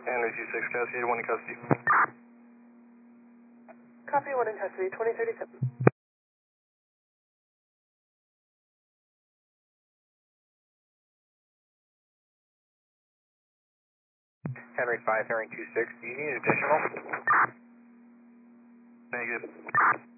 Henry 26, custody, 1 in custody. Copy, 1 in custody, 2037. Henry 5, Henry 26, do you need additional? Negative.